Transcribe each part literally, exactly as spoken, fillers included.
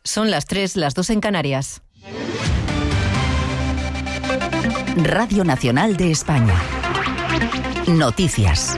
Son las tres, las dos en Canarias. Radio Nacional de España. Noticias.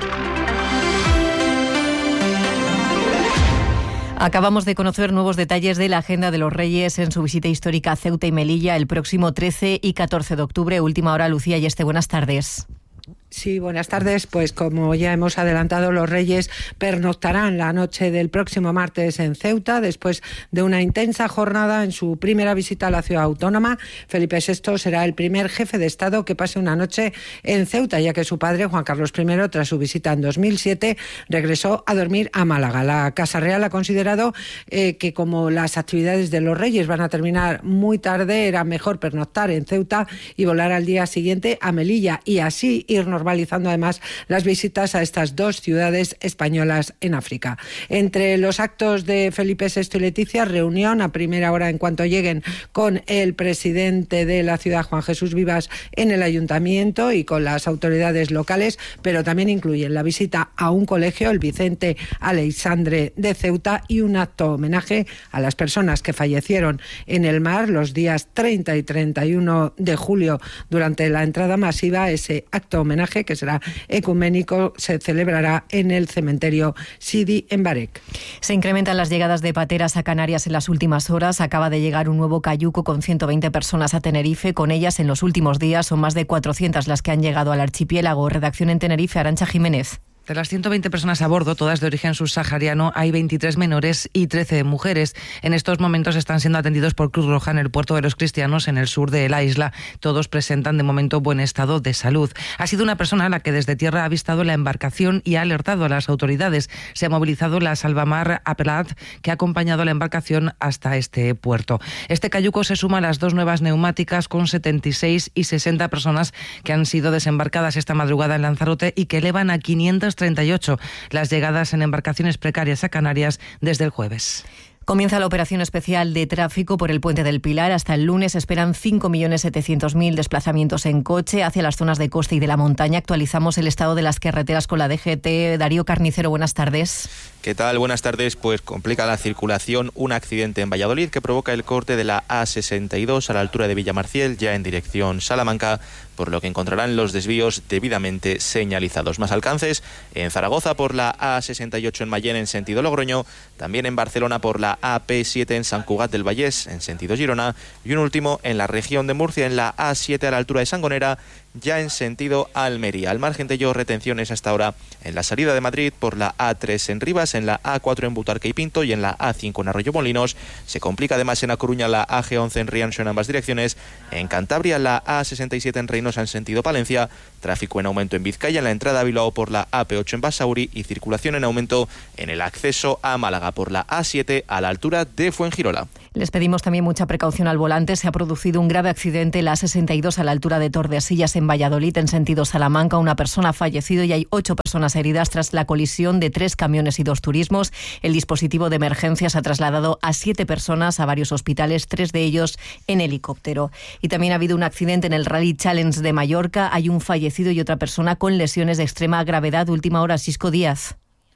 Acabamos de conocer nuevos detalles de la agenda de los Reyes en su visita histórica a Ceuta y Melilla el próximo trece y catorce de octubre. Última hora, Lucía Yeste, buenas tardes. Sí, buenas tardes. Pues como ya hemos adelantado, los Reyes pernoctarán la noche del próximo martes en Ceuta, después de una intensa jornada en su primera visita a la ciudad autónoma. Felipe sexto será el primer jefe de Estado que pase una noche en Ceuta, ya que su padre, Juan Carlos primero, tras su visita en dos mil siete, regresó a dormir a Málaga. La Casa Real ha considerado eh, que como las actividades de los Reyes van a terminar muy tarde, era mejor pernoctar en Ceuta y volar al día siguiente a Melilla, y así irnos normalizando además las visitas a estas dos ciudades españolas en África. Entre los actos de Felipe sexto y Leticia, reunión a primera hora en cuanto lleguen con el presidente de la ciudad, Juan Jesús Vivas, en el ayuntamiento y con las autoridades locales, pero también incluyen la visita a un colegio, el Vicente Aleixandre de Ceuta, y un acto homenaje a las personas que fallecieron en el mar los días treinta y treinta y uno de julio durante la entrada masiva. Ese acto homenaje, que será ecuménico, se celebrará en el cementerio Sidi en Barek. Se incrementan las llegadas de pateras a Canarias en las últimas horas. Acaba de llegar un nuevo cayuco con ciento veinte personas a Tenerife. Con ellas, en los últimos días, son más de cuatrocientas las que han llegado al archipiélago. Redacción en Tenerife, Arantxa Jiménez. De las ciento veinte personas a bordo, todas de origen subsahariano, hay veintitrés menores y trece mujeres. En estos momentos están siendo atendidos por Cruz Roja en el puerto de los Cristianos, en el sur de la isla. Todos presentan de momento buen estado de salud. Ha sido una persona la que desde tierra ha avistado la embarcación y ha alertado a las autoridades. Se ha movilizado la Salvamar Apelat, que ha acompañado a la embarcación hasta este puerto. Este cayuco se suma a las dos nuevas neumáticas con setenta y seis y sesenta personas que han sido desembarcadas esta madrugada en Lanzarote y que elevan a quinientas treinta y ocho las llegadas en embarcaciones precarias a Canarias desde el jueves. Comienza la operación especial de tráfico por el Puente del Pilar. Hasta el lunes esperan cinco millones setecientos mil desplazamientos en coche hacia las zonas de costa y de la montaña. Actualizamos el estado de las carreteras con la D G T. Darío Carnicero, buenas tardes. ¿Qué tal? Buenas tardes. Pues complica la circulación un accidente en Valladolid que provoca el corte de la A sesenta y dos a la altura de Villamarciel, ya en dirección Salamanca, por lo que encontrarán los desvíos debidamente señalizados. Más alcances en Zaragoza por la A sesenta y ocho en Mayén en sentido Logroño, también en Barcelona por la A P siete en Sant Cugat del Vallès en sentido Girona, y un último en la región de Murcia en la A siete a la altura de Sangonera, ya en sentido Almería. Al margen de ello, retenciones hasta ahora en la salida de Madrid por la A tres en Rivas, en la A cuatro en Butarque y Pinto y en la A cinco en Arroyomolinos. Se complica además en A Coruña la A G once en Rianxo en ambas direcciones. En Cantabria la A sesenta y siete en Reynosa en sentido Palencia. Tráfico en aumento en Vizcaya en la entrada a Bilbao por la A P ocho en Basauri y circulación en aumento en el acceso a Málaga por la A siete a la altura de Fuengirola. Les pedimos también mucha precaución al volante. Se ha producido un grave accidente en la A sesenta y dos a la altura de Tordesillas en Valladolid en sentido Salamanca. Una persona ha fallecido y hay ocho personas heridas tras la colisión de tres camiones y dos turismos. El dispositivo de emergencias ha trasladado a siete personas a varios hospitales, tres de ellos en helicóptero. Y también ha habido un accidente en el Rally Challenge de Mallorca. Hay un fallecido y otra persona con lesiones de extrema gravedad. Última hora, Xisco Díaz.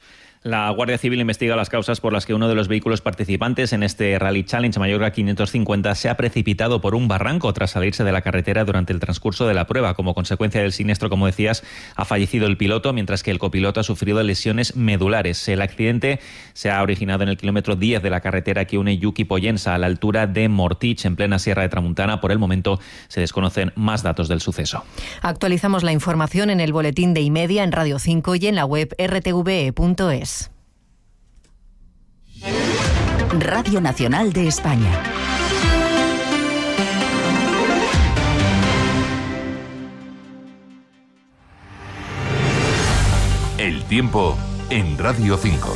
La Guardia Civil investiga las causas por las que uno de los vehículos participantes en este Rally Challenge Mallorca quinientos cincuenta se ha precipitado por un barranco tras salirse de la carretera durante el transcurso de la prueba. Como consecuencia del siniestro, como decías, ha fallecido el piloto, mientras que el copiloto ha sufrido lesiones medulares. El accidente se ha originado en el kilómetro diez de la carretera que une Yuki Pollensa a la altura de Mortich, en plena Sierra de Tramuntana. Por el momento se desconocen más datos del suceso. Actualizamos la información en el boletín de Imedia, en Radio cinco y en la web r t v e punto es. Radio Nacional de España. El tiempo en Radio cinco.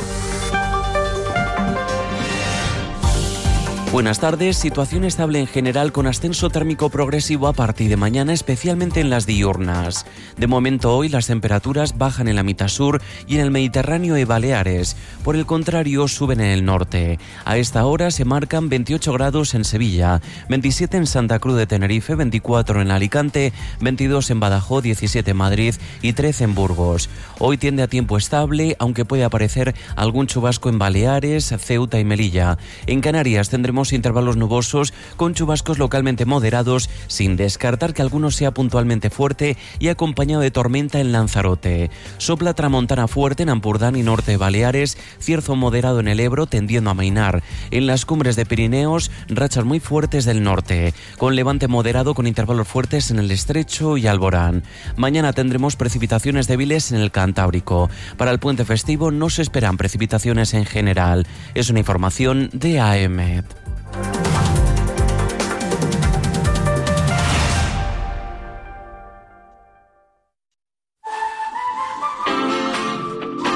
Buenas tardes. Situación estable en general con ascenso térmico progresivo a partir de mañana, especialmente en las diurnas. De momento hoy las temperaturas bajan en la mitad sur y en el Mediterráneo y Baleares. Por el contrario, suben en el norte. A esta hora se marcan veintiocho grados en Sevilla, veintisiete en Santa Cruz de Tenerife, veinticuatro en Alicante, veintidós en Badajoz, diecisiete en Madrid y trece en Burgos. Hoy tiende a tiempo estable, aunque puede aparecer algún chubasco en Baleares, Ceuta y Melilla. En Canarias tendremos tendremos intervalos nubosos con chubascos localmente moderados, sin descartar que alguno sea puntualmente fuerte y acompañado de tormenta en Lanzarote. Sopla tramontana fuerte en Ampurdán y norte de Baleares, cierzo moderado en el Ebro tendiendo a amainar. En las cumbres de Pirineos, rachas muy fuertes del norte, con levante moderado con intervalos fuertes en el Estrecho y Alborán. Mañana tendremos precipitaciones débiles en el Cantábrico. Para el puente festivo no se esperan precipitaciones en general. Es una información de A E M E T.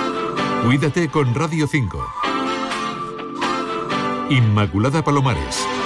Cuídate con Radio cinco. Inmaculada Palomares.